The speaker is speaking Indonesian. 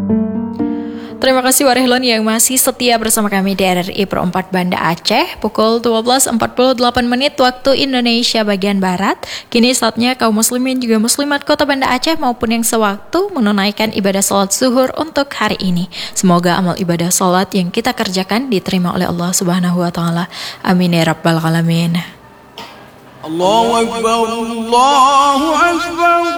Terima kasih Warehlon yang masih setia bersama kami di RRI Pro 4 Banda Aceh. Pukul 12.48 waktu Indonesia bagian Barat. Kini saatnya kaum muslimin juga muslimat kota Banda Aceh maupun yang sewaktu menunaikan ibadah salat zuhur untuk hari ini. Semoga amal ibadah salat yang kita kerjakan diterima oleh Allah Subhanahu wa taala. Amin ya rabbal alamin. Allahu Akbar, Allahu Akbar.